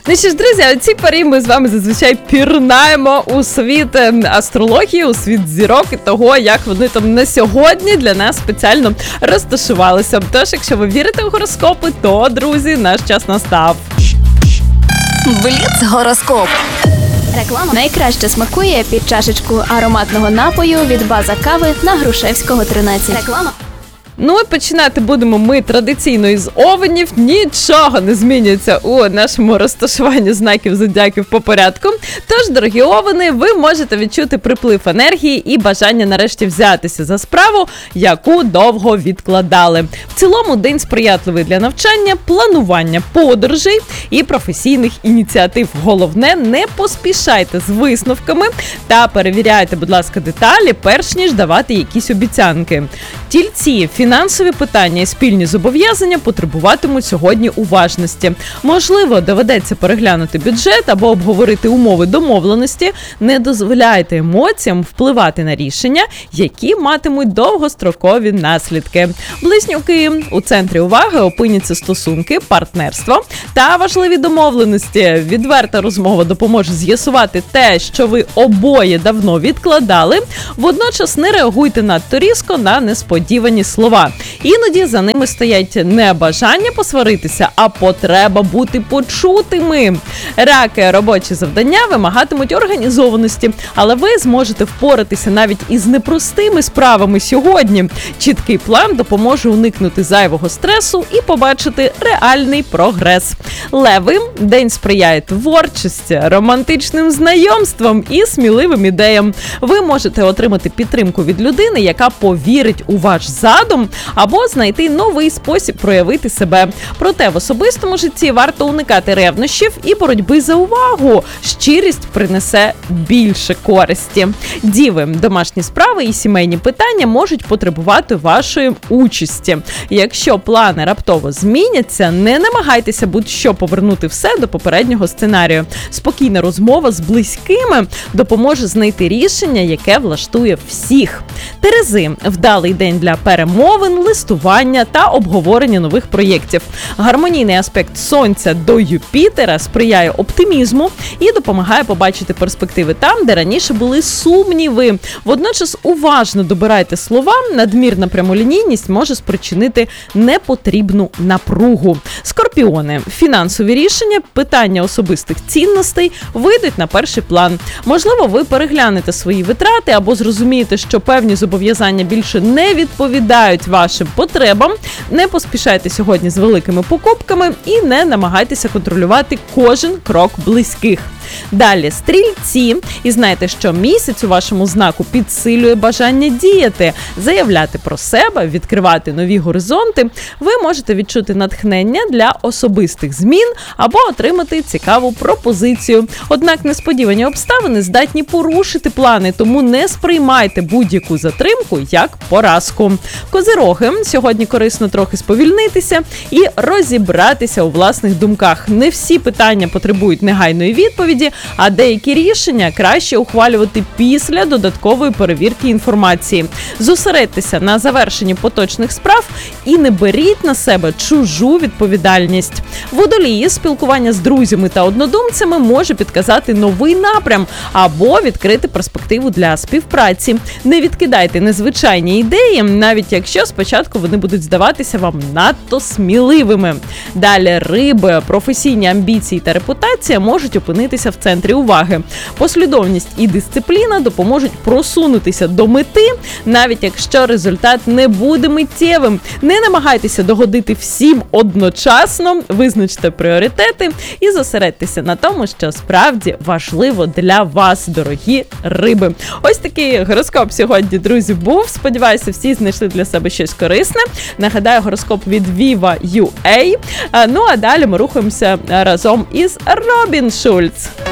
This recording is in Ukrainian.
Ну що ж, друзі, у цій порі ми з вами зазвичай пірнаємо у світ астрології, у світ зірок і того, як вони там на сьогодні для нас спеціально розташувалися. Тож, якщо ви вірите у гороскопи, то, друзі, наш час настав. Бліц-гороскоп. Реклама найкраще смакує під чашечку ароматного напою від База Кави на Грушевського, 13. Реклама. Ну і починати будемо ми традиційно із овенів. Нічого не змінюється у нашому розташуванні знаків зодіаків по порядку. Тож, дорогі овени, ви можете відчути приплив енергії і бажання нарешті взятися за справу, яку довго відкладали. В цілому день сприятливий для навчання, планування подорожей і професійних ініціатив. Головне, не поспішайте з висновками та перевіряйте, будь ласка, деталі, перш ніж давати якісь обіцянки. Тільці, фінансові питання і спільні зобов'язання потребуватимуть сьогодні уважності. Можливо, доведеться переглянути бюджет або обговорити умови домовленості. Не дозволяйте емоціям впливати на рішення, які матимуть довгострокові наслідки. Близнюки, у центрі уваги опиняться стосунки, партнерство та важливі домовленості. Відверта розмова допоможе з'ясувати те, що ви обоє давно відкладали. Водночас не реагуйте надто різко на несподівані слова. Іноді за ними стоять не бажання посваритися, а потреба бути почутими. Раки, робочі завдання вимагатимуть організованості, але ви зможете впоратися навіть із непростими справами сьогодні. Чіткий план допоможе уникнути зайвого стресу і побачити реальний прогрес. Леви, день сприяє творчості, романтичним знайомствам і сміливим ідеям. Ви можете отримати підтримку від людини, яка повірить у ваш задум, або знайти новий спосіб проявити себе. Проте в особистому житті варто уникати ревнощів і боротьби за увагу. Щирість принесе більше користі. Діви, домашні справи і сімейні питання можуть потребувати вашої участі. Якщо плани раптово зміняться, не намагайтеся будь-що повернути все до попереднього сценарію. Спокійна розмова з близькими допоможе знайти рішення, яке влаштує всіх. Терези, вдалий день для перемовин, листування та обговорення нових проєктів. Гармонійний аспект Сонця до Юпітера сприяє оптимізму і допомагає побачити перспективи там, де раніше були сумніви. Водночас уважно добирайте слова, надмірна прямолінійність може спричинити непотрібну напругу. Скорпіони, фінансові рішення, питання особистих цінностей вийдуть на перший план. Можливо, ви переглянете свої витрати або зрозумієте, що певні зобов'язання більше не відповідають вашим потребам. Не поспішайте сьогодні з великими покупками і не намагайтеся контролювати кожен крок близьких. Далі, стрільці. І знайте, що місяць у вашому знаку підсилює бажання діяти, заявляти про себе, відкривати нові горизонти. Ви можете відчути натхнення для особистих змін або отримати цікаву пропозицію. Однак несподівані обставини здатні порушити плани, тому не сприймайте будь-яку затримку як поразку. Козироги, сьогодні корисно трохи сповільнитися і розібратися у власних думках. Не всі питання потребують негайної відповіді, а деякі рішення краще ухвалювати після додаткової перевірки інформації. Зосередьтеся на завершенні поточних справ і не беріть на себе чужу відповідальність. Водолії, спілкування з друзями та однодумцями може підказати новий напрям або відкрити перспективу для співпраці. Не відкидайте незвичайні ідеї, навіть якщо спочатку вони будуть здаватися вам надто сміливими. Далі, риби, професійні амбіції та репутація можуть опинитися в центрі уваги. Послідовність і дисципліна допоможуть просунутися до мети, навіть якщо результат не буде миттєвим. Не намагайтеся догодити всім одночасно, визначте пріоритети і зосередьтеся на тому, що справді важливо для вас, дорогі риби. Ось такий гороскоп сьогодні, друзі, був. Сподіваюся, всі знайшли для себе щось корисне. Нагадаю, гороскоп від Viva.ua. Ну а далі ми рухаємося разом із Робін Шульц.